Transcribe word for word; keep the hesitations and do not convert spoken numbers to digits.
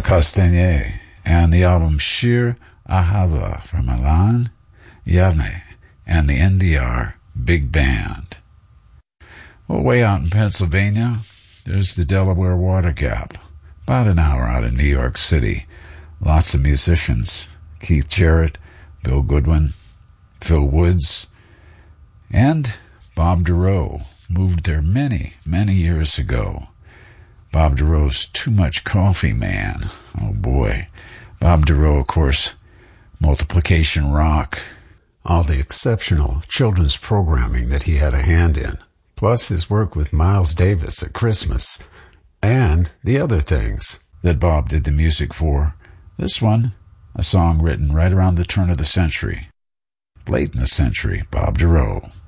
Castagnet, and the album Shir Ahava from Ilan Yavne and the N D R Big Band. Well, way out in Pennsylvania, there's the Delaware Water Gap, about an hour out of New York City. Lots of musicians: Keith Jarrett, Bill Goodwin, Phil Woods, and Bob Dorough. Moved there many, many years ago. Bob Durough's Too Much Coffee Man. Oh boy. Bob Dorough, of course, Multiplication Rock, all the exceptional children's programming that he had a hand in, plus his work with Miles Davis at Christmas, and the other things that Bob did the music for. This one, a song written right around the turn of the century. Late in the century, Bob Dorough.